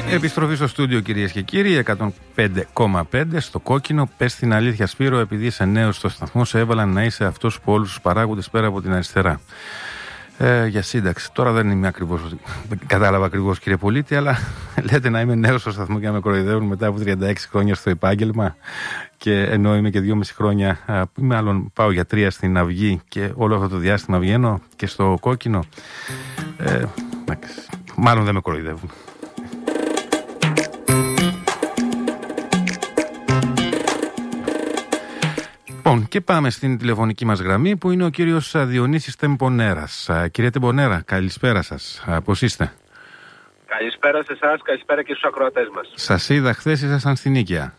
Επιστροφή στο στούντιο, κυρίες και κύριοι, 105,5 στο κόκκινο. Πες την αλήθεια, Σπύρο, επειδή είσαι νέος στο σταθμό, σε έβαλαν να είσαι αυτός που όλους τους παράγοντες πέρα από την αριστερά. Για σύνταξη. Τώρα δεν είμαι ακριβώς, κατάλαβα ακριβώς, κύριε πολίτη, αλλά λέτε να είμαι νέος στο σταθμό και να με κοροϊδεύουν μετά από 36 χρόνια στο επάγγελμα. Και ενώ είμαι και 2,5 χρόνια, μάλλον πάω για 3 στην Αυγή και όλο αυτό το διάστημα βγαίνω και στο κόκκινο. Μάλλον δεν με κοροϊδεύουν. Και πάμε στην τηλεφωνική μας γραμμή που είναι ο κύριος Διονύσης Τεμπονέρας. Κύριε Τεμπονέρα, καλησπέρα σας. Πώς είστε? Καλησπέρα σε εσάς, καλησπέρα και στους ακροατές μας. Σας είδα χθες, ήσασταν στην Νίκαια.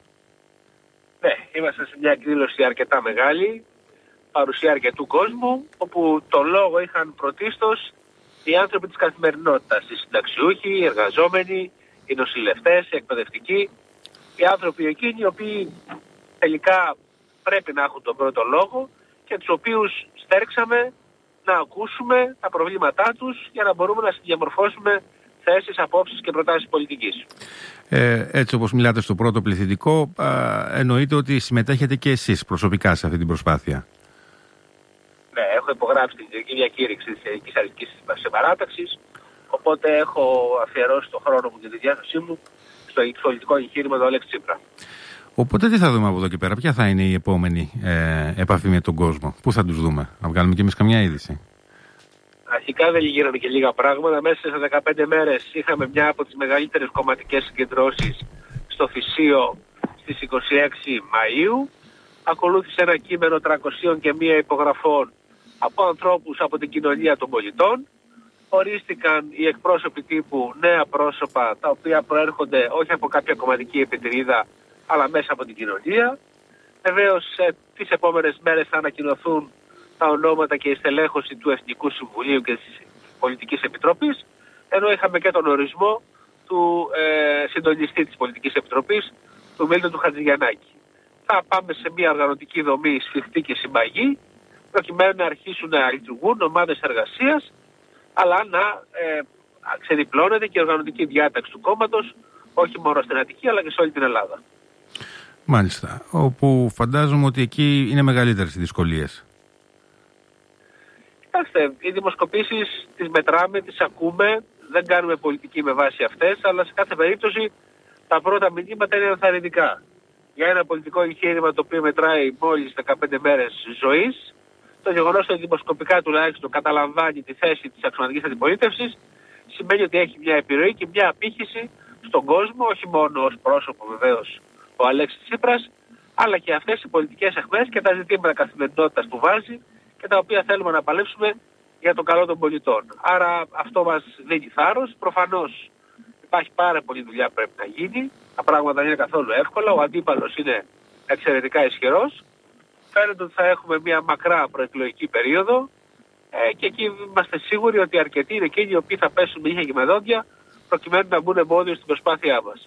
Ναι, είμαστε σε μια εκδήλωση αρκετά μεγάλη, παρουσία αρκετού κόσμου, όπου το λόγο είχαν πρωτίστως οι άνθρωποι της καθημερινότητας, οι συνταξιούχοι, οι εργαζόμενοι, οι νοσηλευτές, οι εκπαιδευτικοί, οι άνθρωποι εκείνοι οι οποίοι τελικά πρέπει να έχουν τον πρώτο λόγο και τους οποίους στέρξαμε να ακούσουμε τα προβλήματά τους για να μπορούμε να διαμορφώσουμε θέσεις, απόψεις και προτάσεις πολιτικής. Έτσι όπως μιλάτε στο πρώτο πληθυντικό, εννοείται ότι συμμετέχετε και εσείς προσωπικά σε αυτή την προσπάθεια. Ναι, έχω υπογράψει την ειδική διακήρυξη της Ελληνικής Αρχικής Συμπαράταξης, οπότε έχω αφιερώσει τον χρόνο μου και τη διάθεσή μου στο πολιτικό εγχείρημα του Αλέξη Τσίπρα. Οπότε τι θα δούμε από εδώ και πέρα, ποια θα είναι η επόμενη επαφή με τον κόσμο, πού θα τους δούμε, να βγάλουμε κι εμείς καμιά είδηση? Αρχικά δεν γίνανε και λίγα πράγματα. Μέσα σε 15 μέρες είχαμε μια από τις μεγαλύτερες κομματικές συγκεντρώσεις στο Θησίο στις 26 Μαΐου. Ακολούθησε ένα κείμενο 301 υπογραφών από ανθρώπους από την κοινωνία των πολιτών. Ορίστηκαν οι εκπρόσωποι τύπου νέα πρόσωπα, τα οποία προέρχονται όχι από κάποια κομματική επιτηρίδα, αλλά μέσα από την κοινωνία. Βεβαίως, τις επόμενες μέρες θα ανακοινωθούν τα ονόματα και η στελέχωση του Εθνικού Συμβουλίου και της Πολιτικής Επιτροπής, ενώ είχαμε και τον ορισμό του συντονιστή της Πολιτικής Επιτροπής, του Μίλτον του Χατζηγιαννάκη. Θα πάμε σε μια οργανωτική δομή σφιχτή και συμπαγή, προκειμένου να αρχίσουν να λειτουργούν ομάδες εργασίας, αλλά να ξεδιπλώνεται και η οργανωτική διάταξη του κόμματος, όχι μόνο στην Αττική, αλλά και σε όλη την Ελλάδα. Μάλιστα. Όπου φαντάζομαι ότι εκεί είναι μεγαλύτερες οι δυσκολίες. Κοιτάξτε, οι δημοσκοπήσεις τις μετράμε, τις ακούμε, δεν κάνουμε πολιτική με βάση αυτές, αλλά σε κάθε περίπτωση τα πρώτα μηνύματα είναι ενθαρρυντικά. Για ένα πολιτικό εγχείρημα το οποίο μετράει μόλις 15 μέρες ζωής, το γεγονός ότι δημοσκοπικά τουλάχιστον καταλαμβάνει τη θέση της αξιωματικής αντιπολίτευσης, σημαίνει ότι έχει μια επιρροή και μια απήχηση στον κόσμο, όχι μόνο ως πρόσωπο βεβαίως ο Αλέξης Τσίπρας, αλλά και αυτές οι πολιτικές αιχμές και τα ζητήματα καθημερινότητας που βάζει και τα οποία θέλουμε να παλέψουμε για το καλό των πολιτών. Άρα αυτό μας δίνει θάρρος. Προφανώς υπάρχει πάρα πολλή δουλειά που πρέπει να γίνει. Τα πράγματα δεν είναι καθόλου εύκολα. Ο αντίπαλος είναι εξαιρετικά ισχυρός. Φαίνεται ότι θα έχουμε μια μακρά προεκλογική περίοδο και εκεί είμαστε σίγουροι ότι αρκετοί είναι εκείνοι οι οποίοι θα πέσουν με ίχνια και με δόντια προκειμένου να μπουν εμπόδιο στην προσπάθειά μας.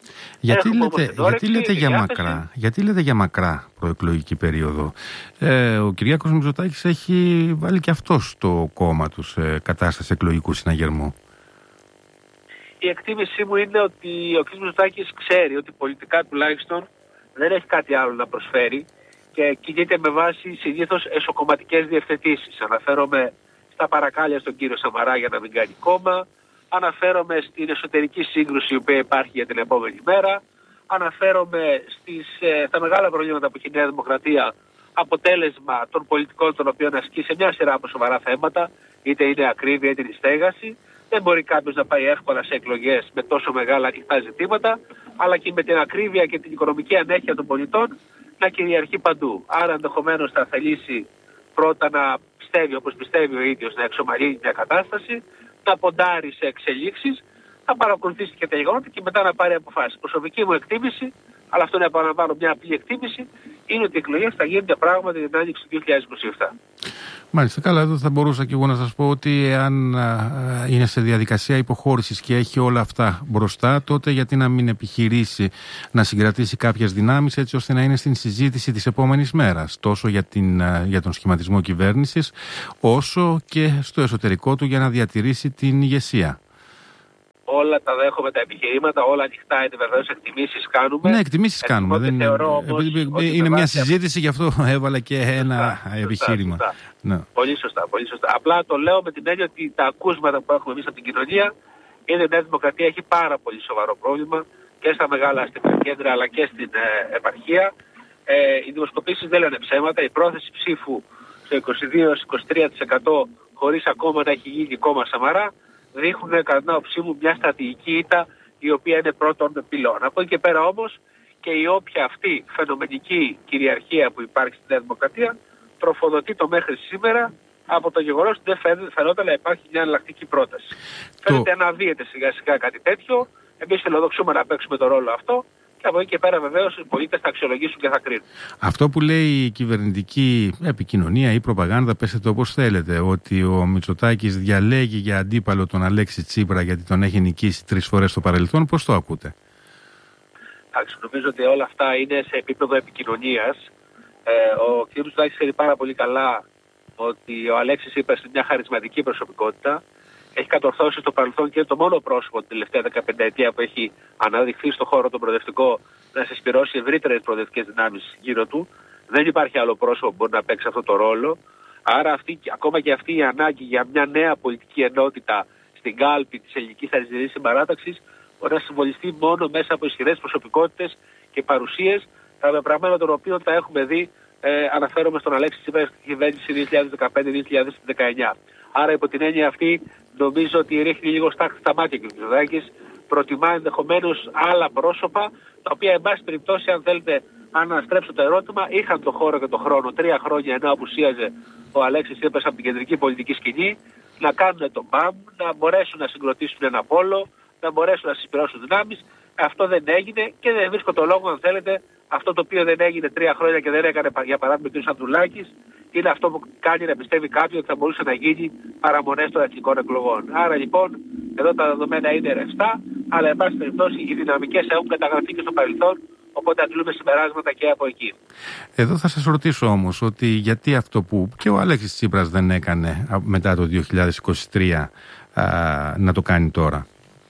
Γιατί λέτε για μακρά προεκλογική περίοδο? Ο Κυριάκος Μητσοτάκης έχει βάλει και αυτός το κόμμα του σε κατάσταση εκλογικού συναγερμού. Η εκτίμησή μου είναι ότι ο κ. Μητσοτάκης ξέρει ότι πολιτικά τουλάχιστον δεν έχει κάτι άλλο να προσφέρει και κινείται με βάση συνήθως εσωκομματικές διευθετήσεις. Αναφέρομαι στα παρακάλια στον κύριο Σαμαρά για να μην κάνει κόμμα. Αναφέρομαι στην εσωτερική σύγκρουση η οποία υπάρχει για την επόμενη μέρα. Αναφέρομαι στα μεγάλα προβλήματα που έχει η Νέα Δημοκρατία, αποτέλεσμα των πολιτικών των οποίων ασκεί σε μια σειρά από σοβαρά θέματα, είτε είναι ακρίβεια είτε είναι στέγαση. Δεν μπορεί κάποιος να πάει εύκολα σε εκλογές με τόσο μεγάλα ανοιχτά ζητήματα, αλλά και με την ακρίβεια και την οικονομική ανέχεια των πολιτών να κυριαρχεί παντού. Άρα ενδεχομένως θα θελήσει πρώτα να πιστεύει όπως πιστεύει ο ίδιος, να εξομαλύνει μια κατάσταση, να ποντάρει σε εξελίξεις, θα παρακολουθήσει και τα γεγονότα και μετά να πάρει αποφάσεις. Προσωπική μου εκτίμηση, αλλά αυτό είναι επαναλαμβάνω μια απλή εκτίμηση, είναι ότι οι εκλογές θα γίνονται πράγματι την άνοιξη του 2027. Μάλιστα, καλά, εδώ θα μπορούσα και εγώ να σας πω ότι εάν είναι σε διαδικασία υποχώρησης και έχει όλα αυτά μπροστά, τότε γιατί να μην επιχειρήσει να συγκρατήσει κάποιες δυνάμεις έτσι ώστε να είναι στην συζήτηση της επόμενης μέρας, τόσο για τον σχηματισμό κυβέρνησης, όσο και στο εσωτερικό του για να διατηρήσει την ηγεσία. όλα τα δέχομαι τα επιχειρήματα, όλα ανοιχτά είναι βεβαίως, εκτιμήσεις κάνουμε. Ναι, εκτιμήσεις κάνουμε. Δεν είναι μια συζήτηση, γι' αυτό έβαλα και ένα επιχείρημα. Σωστά. Ναι. Πολύ σωστά, πολύ σωστά. Απλά το λέω με την έννοια ότι τα ακούσματα που έχουμε εμείς από την κοινωνία είναι ότι η Νέα Δημοκρατία έχει πάρα πολύ σοβαρό πρόβλημα και στα μεγάλα αστικά κέντρα αλλά και στην επαρχία. Οι δημοσκοπήσεις δεν λένε ψέματα. Η πρόθεση ψήφου στο 22-23% χωρίς ακόμα να έχει γίνει κόμμα Σαμαρά δείχνουν κατά την άποψή μου μια στρατηγική ήττα η οποία είναι πρώτον πυλώνα. Από εκεί και πέρα όμως και η όποια αυτή φαινομενική κυριαρχία που υπάρχει στη Νέα Δημοκρατία τροφοδοτεί το μέχρι σήμερα από το γεγονός ότι δεν φαινόταν να υπάρχει μια εναλλακτική πρόταση. Φαίνεται να αναδύεται σιγά σιγά κάτι τέτοιο. Εμείς φιλοδοξούμε να παίξουμε το ρόλο αυτό. Και από εκεί και πέρα βεβαίως οι πολίτες θα αξιολογήσουν και θα κρίνουν. Αυτό που λέει η κυβερνητική επικοινωνία ή προπαγάνδα, πέστε το όπως θέλετε, ότι ο Μητσοτάκης διαλέγει για αντίπαλο τον Αλέξη Τσίπρα γιατί τον έχει νικήσει 3 φορές στο παρελθόν, πώς το ακούτε? Νομίζω ότι όλα αυτά είναι σε επίπεδο επικοινωνίας. Ο κ. Μητσοτάκης ξέρει πάρα πολύ καλά ότι ο Αλέξης Τσίπρας είναι μια χαρισματική προσωπικότητα. Έχει κατορθώσει στο παρελθόν και είναι το μόνο πρόσωπο την τελευταία 15 ετία που έχει αναδειχθεί στον χώρο τον προοδευτικό να συσπηρώσει ευρύτερες προοδευτικές δυνάμεις γύρω του. Δεν υπάρχει άλλο πρόσωπο που μπορεί να παίξει αυτό το ρόλο. Άρα ακόμα και αυτή η ανάγκη για μια νέα πολιτική ενότητα στην κάλπη της ελληνικής αριστερής συμπαράταξης μπορεί να συμβολιστεί μόνο μέσα από ισχυρές προσωπικότητες και παρουσίες, τα πεπραγμένα των οποίων τα έχουμε δει, αναφέρομαι στον Αλέξη Τσίπρα στην κυβέρνηση 2015-2019. Άρα υπό την έννοια αυτή νομίζω ότι ρίχνει λίγο στάχτη στα μάτια και ο Μητσοτάκης, προτιμά ενδεχομένως άλλα πρόσωπα, τα οποία εν πάση περιπτώσει, αν θέλετε, αν αναστρέψω το ερώτημα, είχαν το χώρο και το χρόνο 3 χρόνια ενώ απουσίαζε ο Αλέξης Τσίπρας από την κεντρική πολιτική σκηνή, να κάνουν τον μπαμ, να μπορέσουν να συγκροτήσουν ένα πόλο, να μπορέσουν να συσπηρώσουν δυνάμεις. Αυτό δεν έγινε και δεν βρίσκω το λόγο, αν θέλετε, αυτό το οποίο δεν έγινε 3 χρόνια και δεν έκανε, για παράδειγμα, ο κ. Ανδρουλάκης, είναι αυτό που κάνει να πιστεύει κάποιον ότι θα μπορούσε να γίνει παραμονές των εθνικών εκλογών. Άρα λοιπόν, εδώ τα δεδομένα είναι ρευστά, αλλά εν πάση περιπτώσει οι δυναμικές έχουν καταγραφεί και στο παρελθόν, οπότε αντλούμε συμπεράσματα και από εκεί. Εδώ θα σας ρωτήσω όμως ότι γιατί αυτό που και ο Αλέξης Τσίπρας δεν έκανε μετά το 2023 να το κάνει τώρα?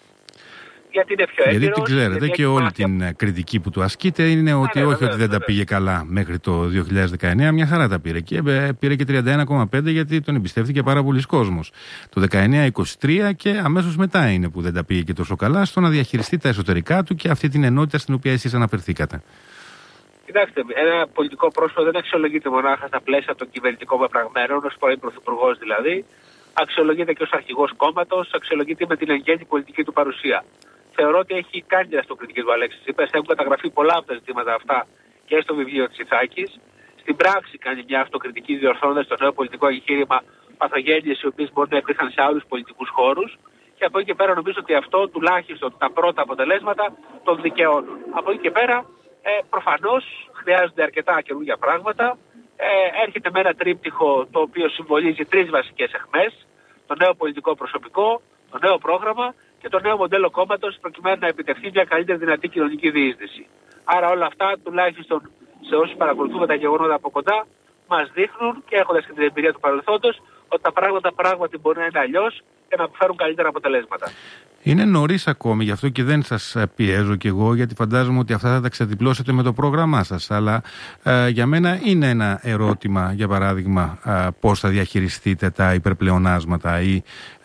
Γιατί είναι πιο έγκυρος. Γιατί την ξέρετε και όλη την κριτική που του ασκείται είναι ότι όχι ότι δεν τα πήγε καλά μέχρι το 2019, μια χαρά τα πήρε. Και πήρε και 31,5 γιατί τον εμπιστεύτηκε πάρα πολλοί κόσμος. Το 19-23 και αμέσως μετά είναι που δεν τα πήγε και τόσο καλά στο να διαχειριστεί τα εσωτερικά του και αυτή την ενότητα στην οποία εσείς αναφερθήκατε. Κοιτάξτε, ένα πολιτικό πρόσωπο δεν αξιολογείται μονάχα στα πλαίσια των κυβερνητικών πεπραγμένων, ως πρώην πρωθυπουργός δηλαδή. Αξιολογείται και ως αρχηγός κόμματος, αξιολογείται με την εγγέννη πολιτική του παρουσία. Θεωρώ ότι έχει κάνει την αυτοκριτική του Αλέξη Τσίπρας. Έχουν καταγραφεί πολλά από τα ζητήματα αυτά και στο βιβλίο της Ιθάκης. Στην πράξη κάνει μια αυτοκριτική διορθώνοντας το νέο πολιτικό εγχείρημα παθογένειες οι οποίες μπορεί να υπήρχαν σε άλλους πολιτικούς χώρους. Και από εκεί και πέρα νομίζω ότι αυτό τουλάχιστον τα πρώτα αποτελέσματα τον δικαιώνουν. Από εκεί και πέρα προφανώς χρειάζονται αρκετά καινούργια πράγματα. Έρχεται με ένα τρίπτυχο το οποίο συμβολίζει 3 βασικές αιχμές. Το νέο πολιτικό προσωπικό, το νέο πρόγραμμα και το νέο μοντέλο κόμματος προκειμένου να επιτευχθεί μια καλύτερη δυνατή κοινωνική διείσδυση. Άρα όλα αυτά, τουλάχιστον σε όσους παρακολουθούμε τα γεγονότα από κοντά, μας δείχνουν και έχοντας και την εμπειρία του παρελθόντος ότι τα πράγματα πράγματι μπορεί να είναι αλλιώς και να αποφέρουν καλύτερα αποτελέσματα. Είναι νωρίς ακόμη, γι' αυτό και δεν σας πιέζω κι εγώ, γιατί φαντάζομαι ότι αυτά θα τα ξεδιπλώσετε με το πρόγραμμά σας. Αλλά για μένα είναι ένα ερώτημα, για παράδειγμα, πώς θα διαχειριστείτε τα υπερπλεονάσματα ή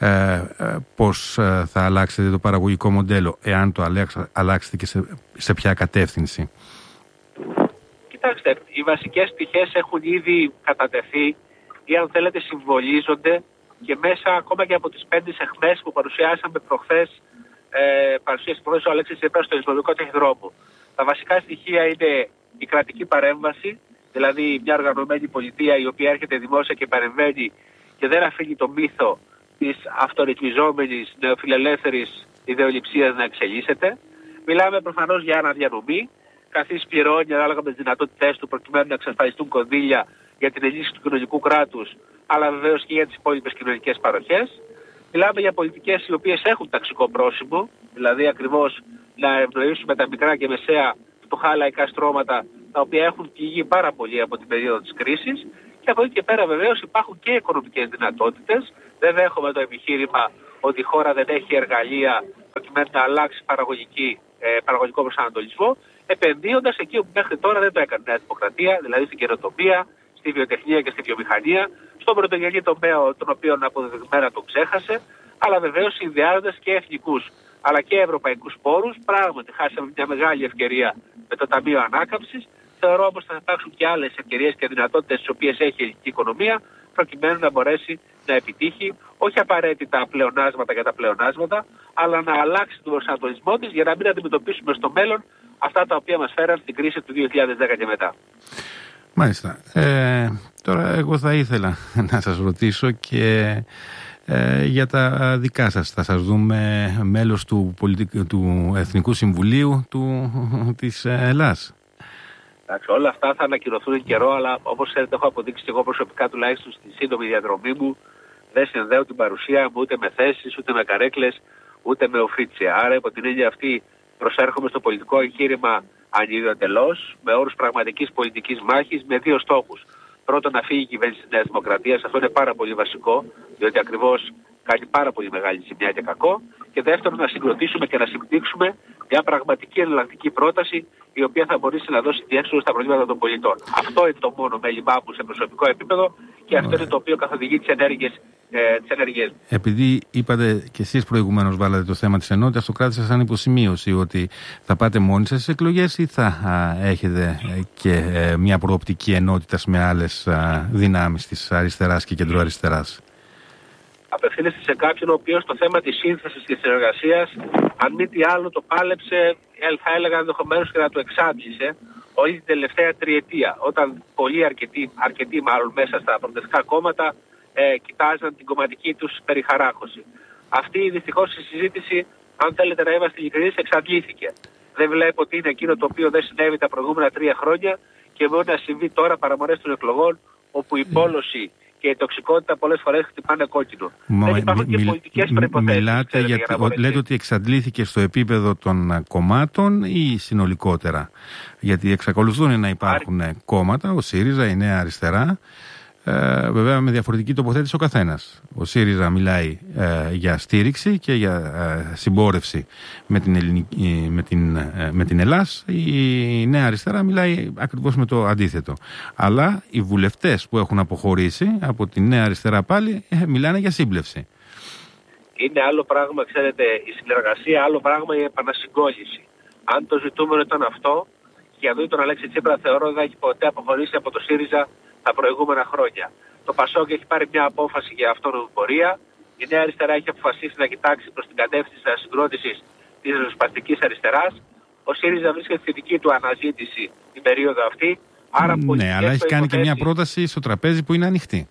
πώς θα αλλάξετε το παραγωγικό μοντέλο, εάν το αλλάξετε και σε ποια κατεύθυνση. Κοιτάξτε, οι βασικές πτυχές έχουν ήδη κατατεθεί ή αν θέλετε συμβολίζονται και μέσα ακόμα και από τις 5 αιχμές που παρουσιάσαμε προχθές, παρουσίασε προχθές ο Αλέξης Τσίπρας στο ιστορικό ταχυδρόμο. Τα βασικά στοιχεία είναι η κρατική παρέμβαση, δηλαδή μια οργανωμένη πολιτεία η οποία έρχεται δημόσια και παρεμβαίνει και δεν αφήνει το μύθο της αυτορυθμιζόμενης νεοφιλελεύθερης ιδεολειψίας να εξελίσσεται. Μιλάμε προφανώς για αναδιανομή, καθής πληρώνει ανάλογα με τις δυνατότητές του προκειμένου να εξασφαλιστούν κονδύλια για την ενίσχυση του κοινωνικού κράτους, αλλά βεβαίως και για τις υπόλοιπες κοινωνικές παροχές. Μιλάμε για πολιτικές οι οποίες έχουν ταξικό πρόσημο, δηλαδή ακριβώς να ευνοήσουμε τα μικρά και μεσαία φτωχά λαϊκά στρώματα, τα οποία έχουν πληγεί πάρα πολύ από την περίοδο της κρίσης. Και από εκεί και πέρα βεβαίως υπάρχουν και οικονομικές δυνατότητες. Δεν δέχομαι το επιχείρημα ότι η χώρα δεν έχει εργαλεία προκειμένου να αλλάξει παραγωγικό προσανατολισμό, επενδύοντας εκεί όπου μέχρι τώρα δεν το έκανε η Νέα Δημοκρατία, δηλαδή στην καινοτομία, στη βιοτεχνία και στη βιομηχανία, στον πρωτογενή τομέα, τον οποίο αποδεδειγμένα το ξέχασε, αλλά βεβαίως συνδυάζοντας και εθνικούς αλλά και ευρωπαϊκούς πόρους. Πράγματι, χάσαμε μια μεγάλη ευκαιρία με το Ταμείο Ανάκαμψης. Θεωρώ όμως ότι θα υπάρξουν και άλλες ευκαιρίες και δυνατότητες τις οποίες έχει η ελληνική οικονομία, προκειμένου να μπορέσει να επιτύχει όχι απαραίτητα πλεονάσματα για τα πλεονάσματα, αλλά να αλλάξει τον προσανατολισμό της για να μην αντιμετωπίσουμε στο μέλλον αυτά τα οποία μας φέραν στην κρίση του 2010 και μετά. Μάλιστα. Τώρα εγώ θα ήθελα να σας ρωτήσω και για τα δικά σας. Θα σας δούμε μέλος του Εθνικού Συμβουλίου της Ελλάς. Εντάξει, όλα αυτά θα ανακοινωθούν εν καιρό, αλλά όπως ξέρετε έχω αποδείξει και εγώ προσωπικά τουλάχιστον στη σύντομη διαδρομή μου, δεν συνδέω την παρουσία μου ούτε με θέσεις, ούτε με καρέκλες, ούτε με οφίτσια. Άρα υπό την έννοια αυτή προσέρχομαι στο πολιτικό εγχείρημα ανιδιοτελώς, με όρους πραγματικής πολιτικής μάχης, με δύο στόχους. Πρώτον, να φύγει η κυβέρνηση της Νέας Δημοκρατίας, αυτό είναι πάρα πολύ βασικό, διότι ακριβώς κάνει πάρα πολύ μεγάλη ζημιά και κακό. Και δεύτερον, να συγκροτήσουμε και να συμπτύξουμε μια πραγματική εναλλακτική πρόταση, η οποία θα μπορέσει να δώσει διέξοδο στα προβλήματα των πολιτών. Αυτό είναι το μόνο μέλημά μου σε προσωπικό επίπεδο και αυτό είναι το οποίο καθοδηγεί τις ενέργειες. Επειδή είπατε και εσείς προηγουμένως, βάλατε το θέμα της ενότητας, το κράτησα σαν υποσημείωση ότι θα πάτε μόνοι σας στις εκλογές ή θα έχετε και μια προοπτική ενότητας με άλλες δυνάμεις της αριστεράς και κεντροαριστεράς? Απευθύνεστε σε κάποιον ο οποίος το θέμα της σύνθεσης και της συνεργασίας, αν μη τι άλλο, το πάλεψε, θα έλεγα ενδεχομένως και να το εξάντλησε όλη την τελευταία τριετία. Όταν πολλοί αρκετοί μάλλον μέσα στα προοδευτικά κόμματα κοιτάζαν την κομματική τους περιχαράκωση. Αυτή δυστυχώς η συζήτηση, αν θέλετε να είμαστε ειλικρινείς, εξαντλήθηκε. Δεν βλέπω ότι είναι εκείνο το οποίο δεν συνέβη τα προηγούμενα 3 χρόνια και μπορεί να συμβεί τώρα παραμονές των εκλογών, όπου η πόλωση και η τοξικότητα πολλές φορές χτυπάνε κόκκινο. Δεν υπάρχουν και πολιτικές προϋποθέσεις. Λέτε ότι εξαντλήθηκε στο επίπεδο των κομμάτων ή συνολικότερα? Γιατί εξακολουθούν να υπάρχουν κόμματα, ο ΣΥΡΙΖΑ, η Νέα Αριστερά, βέβαια με διαφορετική τοποθέτηση ο καθένας. Ο ΣΥΡΙΖΑ μιλάει για στήριξη και για συμπόρευση με την Ελλάς. Η Νέα Αριστερά μιλάει ακριβώς με το αντίθετο. Αλλά οι βουλευτές που έχουν αποχωρήσει από τη Νέα Αριστερά πάλι μιλάνε για σύμπλευση. Είναι άλλο πράγμα, ξέρετε, η συνεργασία, άλλο πράγμα η επανασυγκόλληση. Αν το ζητούμενο ήταν αυτό, και για τον Αλέξη Τσίπρα θεωρώ δεν έχει ποτέ αποχωρήσει από το ΣΥΡΙΖΑ τα προηγούμενα χρόνια. Το ΠΑΣΟΚ έχει πάρει μια απόφαση για αυτόνομη πορεία. Η Νέα Αριστερά έχει αποφασίσει να κοιτάξει προς την κατεύθυνση της συγκρότησης της ριζοσπαστικής αριστεράς. Ο ΣΥΡΙΖΑ βρίσκεται στη δική του αναζήτηση την περίοδο αυτή. Άρα ναι, αλλά έχει κάνει και μια πρόταση στο τραπέζι που είναι ανοιχτή.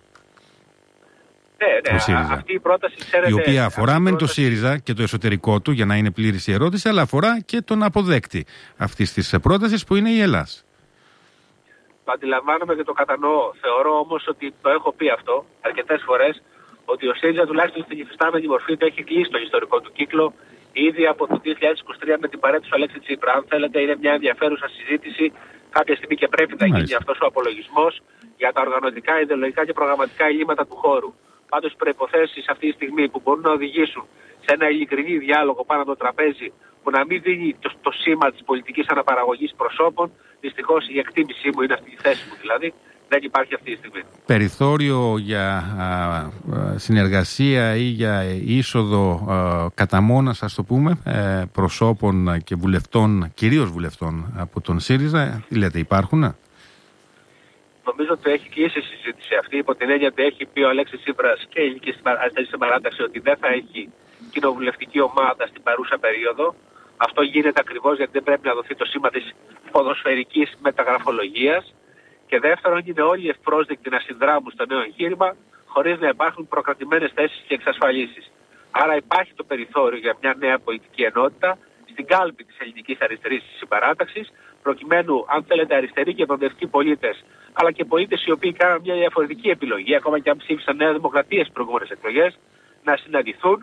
Ναι, αυτή η πρόταση, ξέρετε, η οποία αφορά μεν το ΣΥΡΙΖΑ και το εσωτερικό του, για να είναι πλήρης η ερώτηση, αλλά αφορά και τον αποδέκτη αυτής της πρότασης που είναι η Ελλάς. Το αντιλαμβάνομαι και το κατανοώ. Θεωρώ όμως ότι το έχω πει αυτό αρκετές φορές, ότι ο ΣΥΡΙΖΑ τουλάχιστον στην υφιστάμενη μορφή του έχει κλείσει τον ιστορικό του κύκλο ήδη από το 2023 με την παρέτηση του Αλέξη Τσίπρα. Αν θέλετε, είναι μια ενδιαφέρουσα συζήτηση. Κάποια στιγμή και πρέπει να γίνει αυτός ο απολογισμός για τα οργανωτικά, ιδεολογικά και προγραμματικά ελλείμματα του χώρου. Πάντως, οι προϋποθέσεις αυτή τη στιγμή που μπορούν να οδηγήσουν σε ένα ειλικρινή διάλογο πάνω από το τραπέζι, που να μην δίνει το σήμα της πολιτικής αναπαραγωγής προσώπων, δυστυχώς η εκτίμησή μου είναι αυτή η θέση μου δηλαδή, δεν υπάρχει αυτή τη στιγμή. Περιθώριο για συνεργασία ή για είσοδο κατά μόνας, ας το πούμε, προσώπων και βουλευτών, κυρίως βουλευτών από τον ΣΥΡΙΖΑ, τι λέτε, υπάρχουν? Νομίζω ότι έχει κλείσει η συζήτηση αυτή, υπό την έννοια ότι έχει πει ο Αλέξης Τσίπρας και η ελληνική συμπαράταξη ότι δεν θα έχει κοινοβουλευτική ομάδα στην παρούσα περίοδο. Αυτό γίνεται ακριβώς γιατί δεν πρέπει να δοθεί το σήμα της ποδοσφαιρικής μεταγραφολογίας. Και δεύτερον, είναι όλοι ευπρόσδεκτοι να συνδράμουν στο νέο εγχείρημα χωρίς να υπάρχουν προκρατημένες θέσεις και εξασφαλίσεις. Άρα υπάρχει το περιθώριο για μια νέα πολιτική ενότητα στην κάλπη της ελληνικής αριστερής συμπαράταξης, προκειμένου, αν θέλετε, αριστεροί και προοδευτικοί πολίτες, αλλά και πολίτες οι οποίοι κάνουν μια διαφορετική επιλογή, ακόμα και αν ψήφισαν Νέα Δημοκρατία στις προηγούμενες εκλογές, να συναντηθούν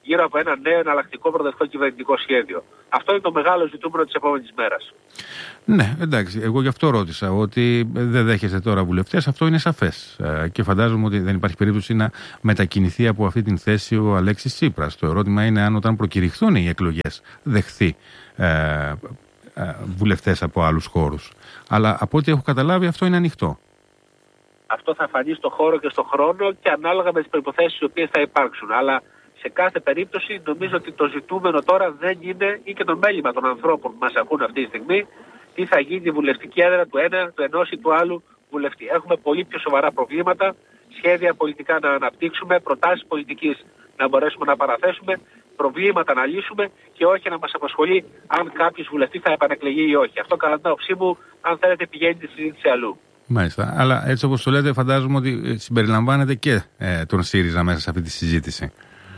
γύρω από ένα νέο εναλλακτικό προοδευτικό κυβερνητικό σχέδιο. Αυτό είναι το μεγάλο ζητούμενο της επόμενης μέρας. Ναι, εντάξει. Εγώ γι' αυτό ρώτησα, ότι δεν δέχεστε τώρα βουλευτές. Αυτό είναι σαφές. Και φαντάζομαι ότι δεν υπάρχει περίπτωση να μετακινηθεί από αυτή την θέση ο Αλέξης Τσίπρας. Το ερώτημα είναι αν όταν προκηρυχθούν οι εκλογές δεχθεί βουλευτές από άλλους χώρους. Αλλά από ό,τι έχω καταλάβει, αυτό είναι ανοιχτό. Αυτό θα φανεί στον χώρο και στον χρόνο και ανάλογα με τις προϋποθέσεις οι οποίες θα υπάρξουν. Αλλά σε κάθε περίπτωση νομίζω ότι το ζητούμενο τώρα δεν είναι, ή και το μέλημα των ανθρώπων που μας ακούν αυτή τη στιγμή, τι θα γίνει η βουλευτική έδρα του ένα, του ενός ή του άλλου βουλευτή. Έχουμε πολύ πιο σοβαρά προβλήματα, σχέδια πολιτικά να αναπτύξουμε, προτάσεις πολιτικής να μπορέσουμε να παραθέσουμε, προβλήματα να λύσουμε και όχι να μας απασχολεί αν κάποιος βουλευτής θα επανεκλεγεί ή όχι. Αυτό κατά την άποψή μου, αν θέλετε, πηγαίνει τη συζήτηση αλλού. Μάλιστα. Αλλά έτσι όπως το λέτε, φαντάζομαι ότι συμπεριλαμβάνεται και τον ΣΥΡΙΖΑ μέσα σε αυτή τη συζήτηση.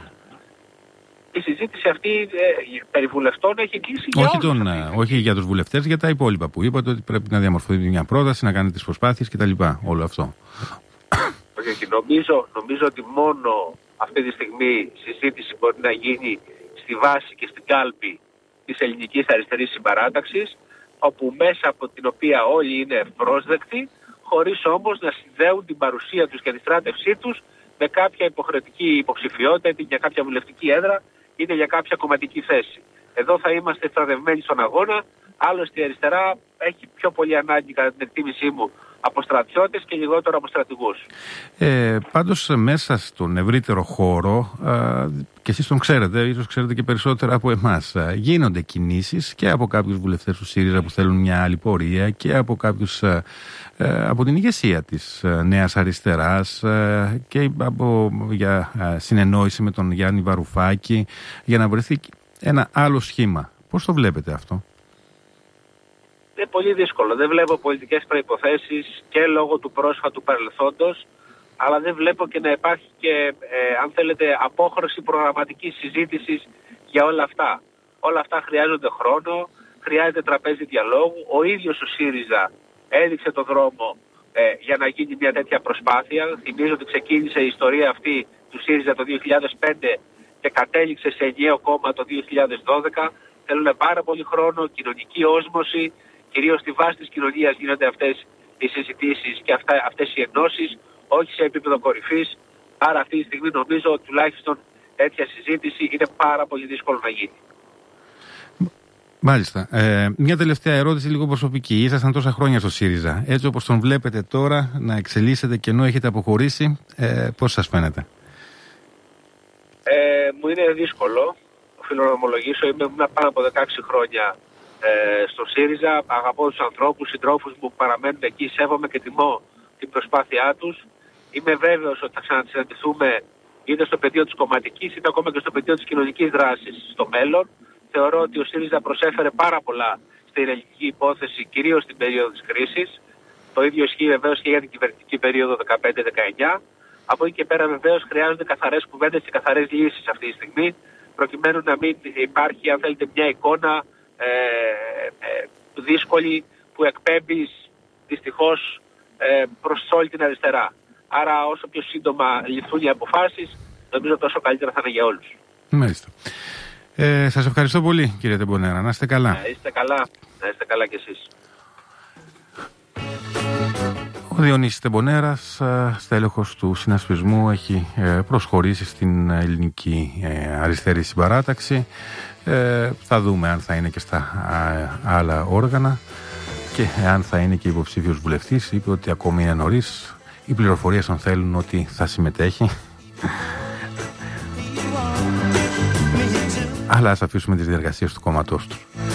Η συζήτηση αυτή περί βουλευτών έχει κλείσει για όλους. Όχι για τους βουλευτές, για τα υπόλοιπα που είπατε, ότι πρέπει να διαμορφωθεί μια πρόταση, να κάνετε τις προσπάθειες κτλ. Όλο αυτό. Όχι, νομίζω ότι μόνο αυτή τη στιγμή συζήτηση μπορεί να γίνει στη βάση και στην κάλπη της ελληνικής αριστερής συμπαράταξης, όπου μέσα από την οποία όλοι είναι ευπρόσδεκτοι, χωρίς όμως να συνδέουν την παρουσία τους και τη στράτευσή τους με κάποια υποχρεωτική υποψηφιότητα, είτε για κάποια βουλευτική έδρα, είτε για κάποια κομματική θέση. Εδώ θα είμαστε στρατευμένοι στον αγώνα. Άλλωστε η αριστερά έχει πιο πολύ ανάγκη, κατά την εκτίμησή μου, από στρατιώτες και λιγότερο από στρατηγούς. Πάντως μέσα στον ευρύτερο χώρο, και εσείς τον ξέρετε, ίσως ξέρετε και περισσότερα από εμάς, γίνονται κινήσεις και από κάποιους βουλευτές του ΣΥΡΙΖΑ που θέλουν μια άλλη πορεία και από κάποιους από την ηγεσία της Νέας Αριστεράς και για συνεννόηση με τον Γιάννη Βαρουφάκη για να βρεθεί ένα άλλο σχήμα. Πώς το βλέπετε αυτό? Είναι πολύ δύσκολο. Δεν βλέπω πολιτικές προϋποθέσεις και λόγω του πρόσφατου παρελθόντος, αλλά δεν βλέπω και να υπάρχει και, αν θέλετε, απόχρωση προγραμματικής συζήτησης για όλα αυτά. Όλα αυτά χρειάζονται χρόνο, χρειάζεται τραπέζι διαλόγου. Ο ίδιος ο ΣΥΡΙΖΑ έδειξε το δρόμο για να γίνει μια τέτοια προσπάθεια. Θυμίζω ότι ξεκίνησε η ιστορία αυτή του ΣΥΡΙΖΑ το 2005 και κατέληξε σε ενιαίο κόμμα το 2012. Θέλουν πάρα πολύ χρόνο, κοινωνική όσμωση. Κυρίως στη βάση της κοινωνίας γίνονται αυτές οι συζητήσεις και αυτές οι ενώσεις, όχι σε επίπεδο κορυφής. Άρα αυτή τη στιγμή νομίζω ότι τουλάχιστον τέτοια συζήτηση είναι πάρα πολύ δύσκολο να γίνει. Μάλιστα. Μια τελευταία ερώτηση λίγο προσωπική. Ήσασταν τόσα χρόνια στο ΣΥΡΙΖΑ. Έτσι όπως τον βλέπετε τώρα να εξελίσσεται και ενώ έχετε αποχωρήσει, πώς σας φαίνεται? Μου είναι δύσκολο. Οφείλω να ομολογήσω. Είμαι πάνω από 16 χρόνια στο ΣΥΡΙΖΑ, αγαπώ τους ανθρώπους, συντρόφους που παραμένουν εκεί, σέβομαι και τιμώ την προσπάθειά τους. Είμαι βέβαιος ότι θα ξανασυναντηθούμε είτε στο πεδίο της κομματικής είτε ακόμα και στο πεδίο της κοινωνικής δράσης στο μέλλον. Θεωρώ ότι ο ΣΥΡΙΖΑ προσέφερε πάρα πολλά στην ελληνική υπόθεση, κυρίως στην περίοδο της κρίσης. Το ίδιο ισχύει βεβαίως και για την κυβερνητική περίοδο 15-19. Από εκεί και πέρα βεβαίως χρειάζονται καθαρές κουβέντες και καθαρές λύσεις αυτή τη στιγμή, προκειμένου να μην υπάρχει, αν θέλετε, μια εικόνα δύσκολη που εκπέμπει δυστυχώς προς όλη την αριστερά. Άρα όσο πιο σύντομα ληφθούν οι αποφάσεις, νομίζω τόσο καλύτερα θα είναι για όλους. Μάλιστα. Σας ευχαριστώ πολύ, κύριε Τεμπονέρα. Να είστε καλά. Να είστε καλά. Να είστε καλά κι εσείς. Ο Διονύσης Τεμπονέρας, στέλεχος του συνασπισμού, έχει προσχωρήσει στην ελληνική αριστερή συμπαράταξη. Θα δούμε αν θα είναι και στα άλλα όργανα και αν θα είναι και υποψήφιος βουλευτής. Είπε ότι ακόμη είναι νωρίς. Οι πληροφορίες αν θέλουν ότι θα συμμετέχει. Αλλά ας αφήσουμε τις διεργασίες του κόμματός του.